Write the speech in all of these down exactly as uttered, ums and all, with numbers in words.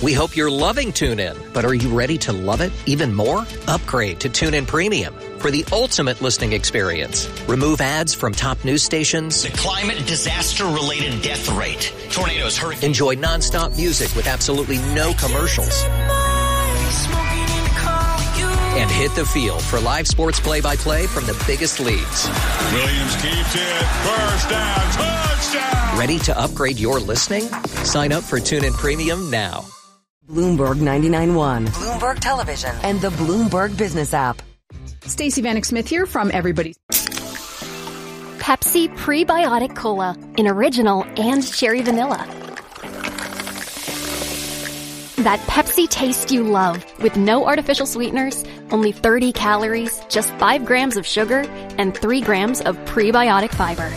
We hope you're loving TuneIn, but are you ready to love it even more? Upgrade to TuneIn Premium for the ultimate listening experience. Remove ads from top news stations. The climate disaster-related death rate. Tornadoes, hurricanes. Enjoy nonstop music with absolutely no commercials. And hit the field for live sports play-by-play from the biggest leagues. Williams keeps it. First down. Touchdown. Ready to upgrade your listening? Sign up for TuneIn Premium now. Bloomberg ninety-nine point one, Bloomberg Television, and the Bloomberg Business app. Stacey Vanek Smith here from Everybody's. Pepsi Prebiotic Cola in original and cherry vanilla. That Pepsi taste you love with no artificial sweeteners, only thirty calories, just five grams of sugar, and three grams of prebiotic fiber.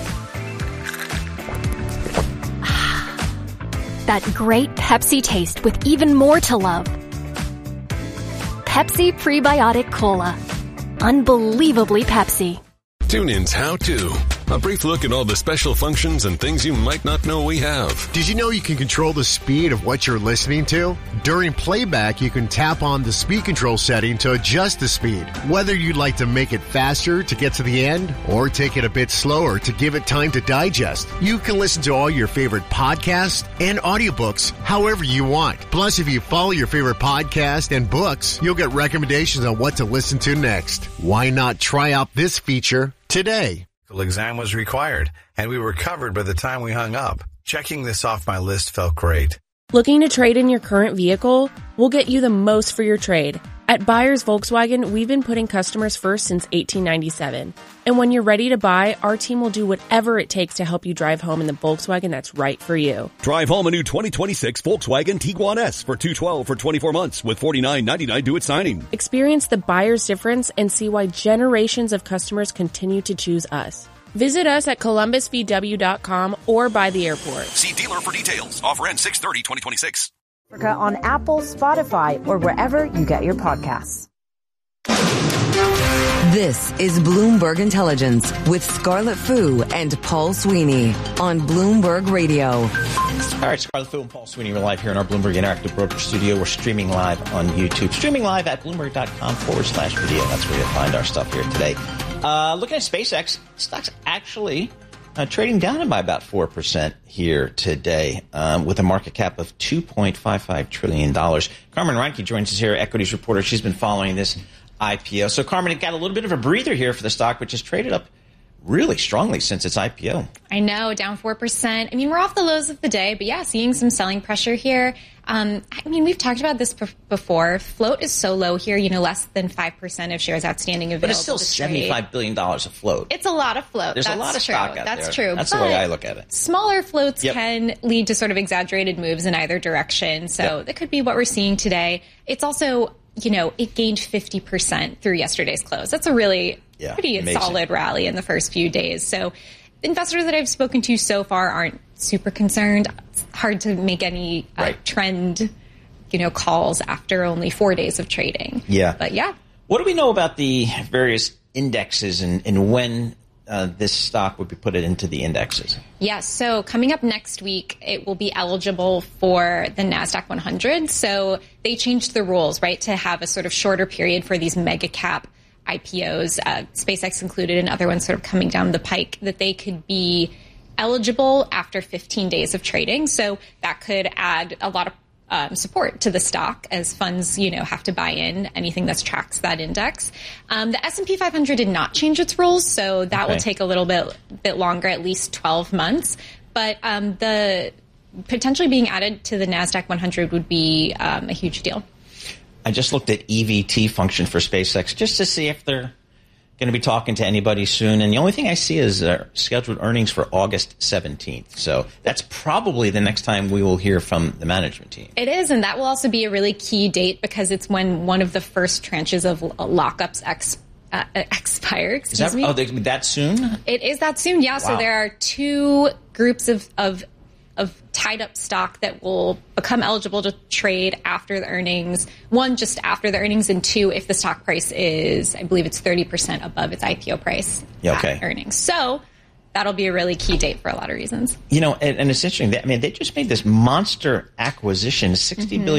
That great Pepsi taste with even more to love. Pepsi Prebiotic Cola. Unbelievably Pepsi. TuneIn's How To. A brief look at all the special functions and things you might not know we have. Did you know you can control the speed of what you're listening to? During playback, you can tap on the speed control setting to adjust the speed. Whether you'd like to make it faster to get to the end or take it a bit slower to give it time to digest, you can listen to all your favorite podcasts and audiobooks however you want. Plus, if you follow your favorite podcast and books, you'll get recommendations on what to listen to next. Why not try out this feature today? Exam was required, and we were covered by the time we hung up. Checking this off my list felt great. Looking to trade in your current vehicle? We'll get you the most for your trade. At Buyers Volkswagen, we've been putting customers first since eighteen ninety-seven. And when you're ready to buy, our team will do whatever it takes to help you drive home in the Volkswagen that's right for you. Drive home a new twenty twenty-six Volkswagen Tiguan S for two hundred twelve dollars for twenty-four months with forty-nine ninety-nine due at signing. Experience the buyer's difference and see why generations of customers continue to choose us. Visit us at columbus v w dot com or by the airport. See dealer for details. Offer ends six thirty twenty twenty-six. On Apple, Spotify, or wherever you get your podcasts. This is Bloomberg Intelligence with Scarlett Fu and Paul Sweeney on Bloomberg Radio. All right, Scarlett Fu and Paul Sweeney, we're live here in our Bloomberg Interactive Broker Studio. We're streaming live on YouTube. Streaming live at Bloomberg.com forward slash video. That's where you'll find our stuff here today. Uh, looking at SpaceX, stock's actually uh, trading down by about four percent here today um, with a market cap of two point five five trillion dollars. Carmen Reinke joins us here, equities reporter. She's been following this I P O. So, Carmen, it got a little bit of a breather here for the stock, which has traded up really strongly since its I P O. I know, down four percent. I mean, we're off the lows of the day, but yeah, seeing some selling pressure here. Um, I mean, we've talked about this before. Float is so low here, you know, less than five percent of shares outstanding available. But it's still seventy-five billion dollars of float. It's a lot of float. There's That's a lot of true. stock out That's there. true. That's but the way I look at it. Smaller floats yep. can lead to sort of exaggerated moves in either direction. So yep. that could be what we're seeing today. It's also, you know, it gained fifty percent through yesterday's close. That's a really yeah, pretty amazing. solid rally in the first few days. So investors that I've spoken to so far aren't super concerned. It's hard to make any uh, right. trend, you know, calls after only four days of trading. Yeah. But yeah. What do we know about the various indexes and, and when uh, this stock would be put into the indexes? Yes. So coming up next week, it will be eligible for the NASDAQ one hundred. So they changed the rules, right, to have a sort of shorter period for these mega cap I P Os, uh, SpaceX included, and other ones sort of coming down the pike, that they could be eligible after fifteen days of trading. So that could add a lot of um, support to the stock as funds, you know, have to buy in anything that tracks that index. Um, the S and P five hundred did not change its rules, so that okay. will take a little bit bit longer, at least twelve months. But um, the potentially being added to the NASDAQ one hundred would be um, a huge deal. I just looked at E V T function for SpaceX just to see if they're going to be talking to anybody soon. And the only thing I see is uh, scheduled earnings for August seventeenth. So that's probably the next time we will hear from the management team. It is, and that will also be a really key date because it's when one of the first tranches of lockups ex, uh, expire. Excuse is that, me. Oh, that soon? It is that soon, yeah. Wow. So there are two groups of, of of tied up stock that will become eligible to trade after the earnings. One, just after the earnings, and two, if the stock price is, I believe it's thirty percent above its I P O price yeah, okay. at earnings. So that'll be a really key date for a lot of reasons. You know, and, and it's interesting. I mean, they just made this monster acquisition, sixty mm-hmm. billion